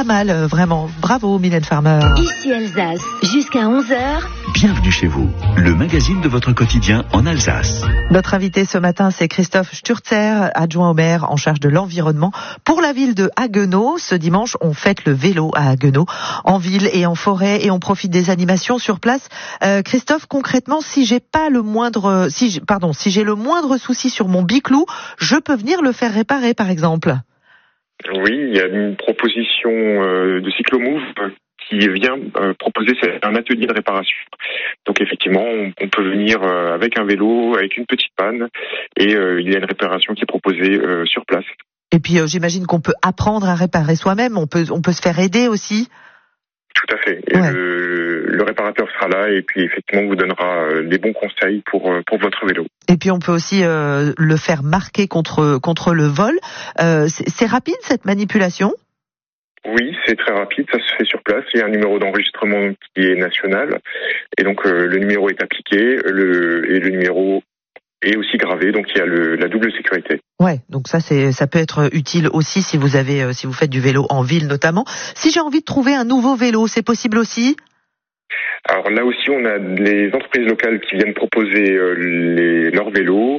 pas mal, vraiment. Bravo, Mylène Farmer. Ici Alsace, jusqu'à 11h. Bienvenue chez vous, le magazine de votre quotidien en Alsace. Notre invité ce matin, c'est Christophe Sturzer, adjoint au maire en charge de l'environnement pour la ville de Haguenau. Ce dimanche, on fête le vélo à Haguenau, en ville et en forêt, et on profite des animations sur place. Christophe, concrètement, si j'ai le moindre souci sur mon biclou, je peux venir le faire réparer, par exemple. Oui, il y a une proposition de Cyclomove qui vient proposer un atelier de réparation. Donc effectivement, on peut venir avec un vélo, avec une petite panne, et il y a une réparation qui est proposée sur place. Et puis j'imagine qu'on peut apprendre à réparer soi-même, on peut se faire aider aussi. Tout à fait. Et ouais. Le réparateur sera là et puis effectivement vous donnera les bons conseils pour votre vélo. Et puis on peut aussi le faire marquer contre le vol. C'est rapide cette manipulation ? Oui, c'est très rapide, ça se fait sur place. Il y a un numéro d'enregistrement qui est national et donc le numéro est appliqué et le numéro est aussi gravé, donc il y a la double sécurité. Ouais, donc ça peut être utile aussi si vous faites du vélo en ville notamment. Si j'ai envie de trouver un nouveau vélo, c'est possible aussi ? Alors là aussi, on a les entreprises locales qui viennent proposer leurs vélos,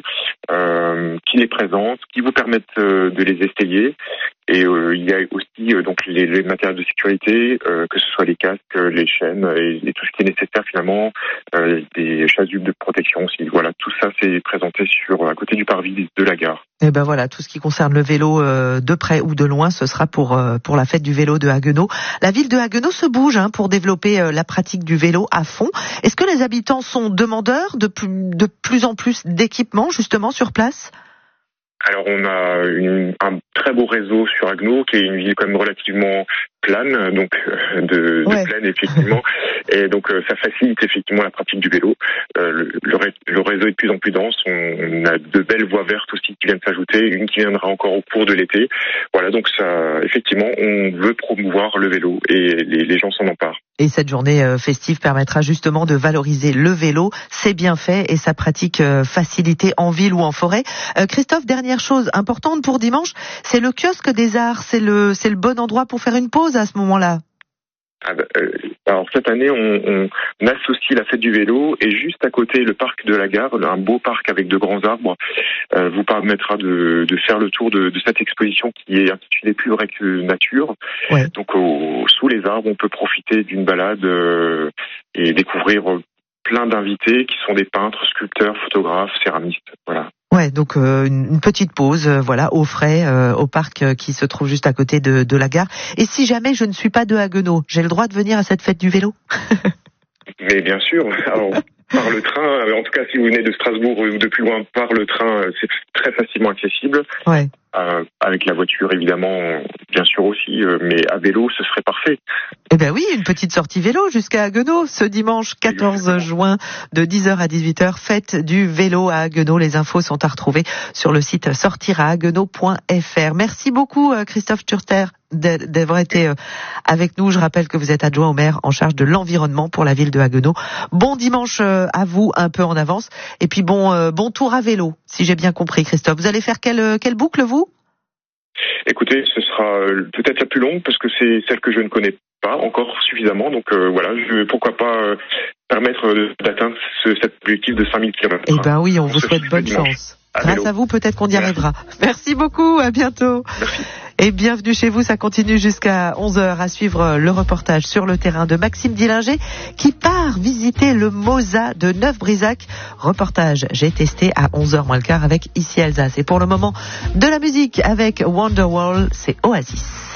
qui les présentent, qui vous permettent de les essayer. Et il y a aussi donc les matériels de sécurité, que ce soit les casques, les chaînes et tout ce qui est nécessaire finalement, des chasubles de protection aussi. Voilà, tout ça c'est présenté à côté du parvis de la gare. Et ben voilà, tout ce qui concerne le vélo de près ou de loin, ce sera pour la fête du vélo de Haguenau. La ville de Haguenau se bouge pour développer la pratique du vélo à fond. Est-ce que les habitants sont demandeurs de plus en plus d'équipements justement sur place ? Alors on a un très beau réseau sur Haguenau, qui est une ville quand même relativement plane, donc de plaine effectivement, et donc ça facilite effectivement la pratique du vélo. Le réseau est de plus en plus dense, on a de belles voies vertes aussi qui viennent s'ajouter, une qui viendra encore au cours de l'été. Voilà, donc ça, effectivement, on veut promouvoir le vélo et les gens s'en emparent. Et cette journée festive permettra justement de valoriser le vélo, ses bienfaits et sa pratique facilitée en ville ou en forêt. Christophe, dernière chose importante pour dimanche, c'est le kiosque des arts, c'est le bon endroit pour faire une pause à ce moment-là. Alors cette année, on associe la fête du vélo et juste à côté le parc de la gare, un beau parc avec de grands arbres, vous permettra de faire le tour de cette exposition qui est intitulée Plus vrai que nature. Ouais. Donc sous les arbres, on peut profiter d'une balade et découvrir plein d'invités qui sont des peintres, sculpteurs, photographes, céramistes. Voilà. Ouais, donc une petite pause, au frais, au parc qui se trouve juste à côté de la gare. Et si jamais je ne suis pas de Haguenau, j'ai le droit de venir à cette fête du vélo ? Mais bien sûr. Alors, par le train, en tout cas si vous venez de Strasbourg ou de plus loin, par le train, c'est très facilement accessible. Ouais. Avec la voiture évidemment, bien sûr aussi, mais à vélo ce serait parfait. Eh ben oui, une petite sortie vélo jusqu'à Haguenau ce dimanche 14 juin de 10h à 18h, fête du vélo à Haguenau. Les infos sont à retrouver sur le site sortiraahaguenau.fr. Merci beaucoup Christophe Sturzer d'avoir été avec nous. Je rappelle que vous êtes adjoint au maire en charge de l'environnement pour la ville de Haguenau. Bon dimanche à vous, un peu en avance, et puis bon tour à vélo, si j'ai bien compris Christophe. Vous allez faire quelle boucle vous ? Écoutez, ce sera peut-être la plus longue parce que c'est celle que je ne connais pas encore suffisamment. Donc pourquoi pas permettre d'atteindre cet objectif de 5000 km. Eh ben oui, on vous souhaite bonne chance. Grâce à vous, peut-être qu'on y arrivera. Merci beaucoup, à bientôt. Merci. Et bienvenue chez vous, ça continue jusqu'à 11h à suivre le reportage sur le terrain de Maxime Dillinger qui part visiter le Mosa de Neuf-Brisac. Reportage, j'ai testé à 11h moins le quart avec Ici Alsace. Et pour le moment, de la musique avec Wonderwall, c'est Oasis.